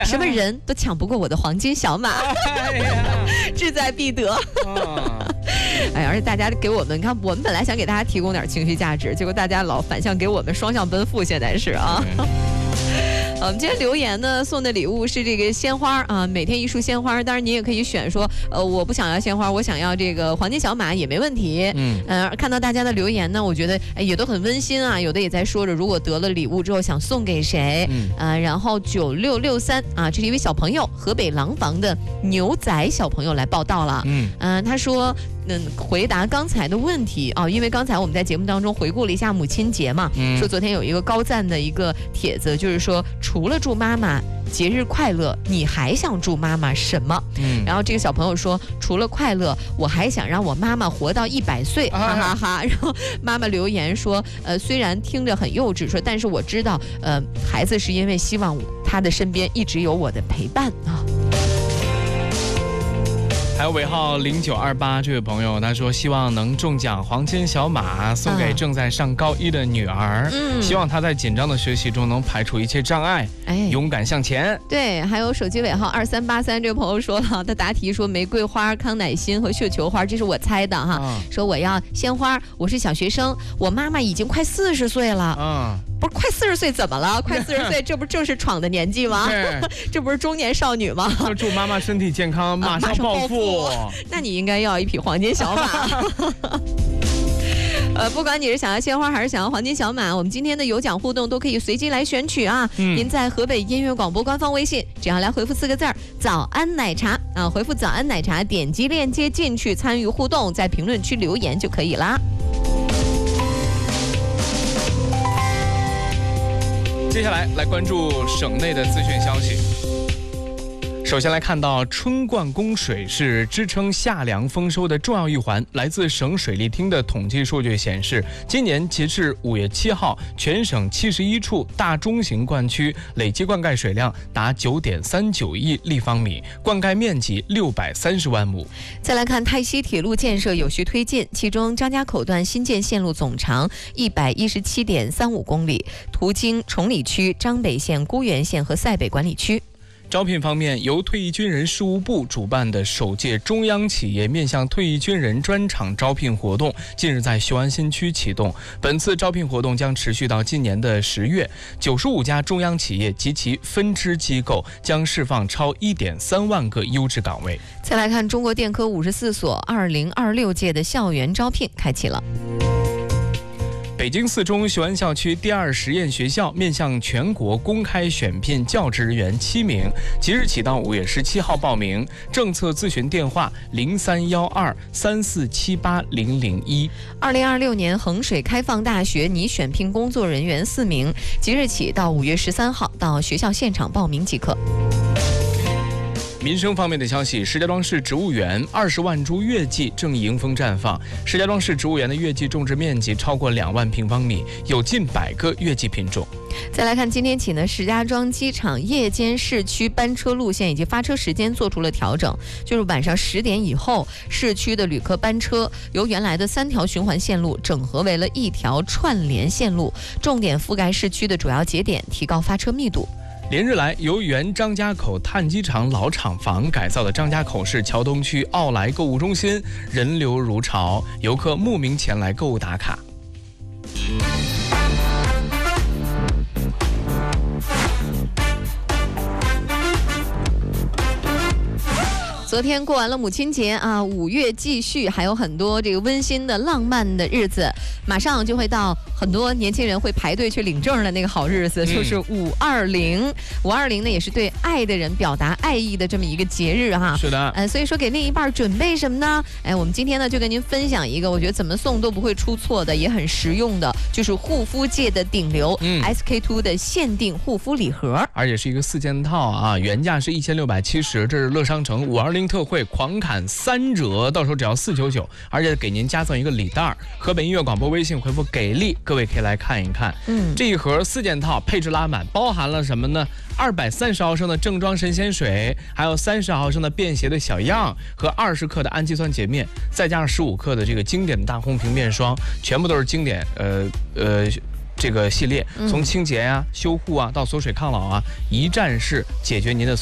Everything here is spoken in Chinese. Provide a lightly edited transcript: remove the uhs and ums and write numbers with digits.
什么人都抢不过我的黄金小马，志在必得。哎，而且大家给我们，你看，我们本来想给大家提供点情绪价值，结果大家老反向给我们双向奔赴，现在是啊。我们今天留言呢，送的礼物是这个鲜花啊，每天一束鲜花。当然你也可以选说，我不想要鲜花，我想要这个黄金小马也没问题。看到大家的留言呢，我觉得也都很温馨啊。有的也在说着，如果得了礼物之后想送给谁，然后9663啊，这是一位小朋友，河北廊坊的牛仔小朋友来报道了。他说。回答刚才的问题啊，因为刚才我们在节目当中回顾了一下母亲节嘛，说昨天有一个高赞的一个帖子，就是说除了祝妈妈节日快乐，你还想祝妈妈什么？然后这个小朋友说，除了快乐，我还想让我妈妈活到100岁，哈哈哈。然后妈妈留言说，虽然听着很幼稚，说但是我知道，孩子是因为希望他的身边一直有我的陪伴啊。 还有尾号0928这位朋友，他说希望能中奖黄金小马，送给正在上高1的女儿，希望她在紧张的学习中能排除一切障碍，勇敢向前。 对，还有手机尾号2383这位朋友说了，他答题说玫瑰花、康乃馨和绣球花，这是我猜的哈。说我要鲜花，我是小学生，我妈妈已经快40岁了。不是快40岁怎么了？快40岁，这不正是闯的年纪吗？这不是中年少女吗？ 祝妈妈身体健康，马上暴富。 那你应该要一匹黄金小马。不管你是想要鲜花还是想要黄金小马，我们今天的有奖互动都可以随机来选取啊。您在河北音乐广播官方微信，只要来回复4个字“早安奶茶”啊，回复“早安奶茶”，点击链接进去参与互动，在评论区留言就可以啦。 接下来关注省内的资讯消息。首先来看到春灌供水是支撑夏粮丰收的重要一环。来自省水利厅的统计数据显示，今年截至5月7号，全省71处大中型灌区累计灌溉水量达9.39亿立方米，灌溉面积630万亩。 再来看泰西铁路建设有序推进，其中张家口段新建线路总长117.35公里，途经崇礼区、张北县、沽源县和塞北管理区。 招聘方面，由退役军人事务部主办的首届中央企业面向退役军人专场招聘活动近日在雄安新区启动。本次招聘活动将持续到今年的10月，95家中央企业及其分支机构将释放超1.3万个优质岗位。 再来看中国电科54所2026届的校园招聘开启了。 北京四中雄安校区第2实验学校面向全国公开选聘教职人员7名，即日起到5月17号报名。政策咨询电话031234780001。 2026年衡水开放大学拟选聘工作人员4名，即日起到5月13号到学校现场报名即可。 民生方面的消息，石家庄市植物园20万株月季正迎风绽放。石家庄市植物园的月季种植面积超过2万平方米，有近100个月季品种。 再来看今天起呢，石家庄机场夜间市区班车路线以及发车时间做出了调整，就是晚上10点以后，市区的旅客班车由原来的3条循环线路整合为了1条串联线路，重点覆盖市区的主要节点，提高发车密度。 连日来，由原张家口碳机厂老厂房改造的张家口市桥东区奥莱购物中心人流如潮，游客慕名前来购物打卡。 昨天过完了母亲节啊，5月继续，还有很多这个温馨的浪漫的日子，马上就会到很多年轻人会排队去领证的那个好日子，就是520。520呢，也是对爱的人表达爱意的这么一个节日哈。 是的， 所以说给另一半准备什么呢？我们今天呢就跟您分享一个，我觉得怎么送都不会出错的，也很实用的，就是护肤界的顶流SK2 的限定护肤礼盒， 而且是一个4件套啊，原价是1670，这是乐商城520特惠狂砍3折，到时候只要499，而且给您加赠一个礼袋。河北音乐广播微信回复给力，各位可以来看一看。这一盒4件套配置拉满，包含了什么呢？230毫升的正装神仙水，还有30毫升的便携的小样和20克的氨基酸洁面，再加上15克的这个经典的大红瓶面霜，全部都是经典这个系列，从清洁呀、修护啊到锁水抗老啊，一站式解决您的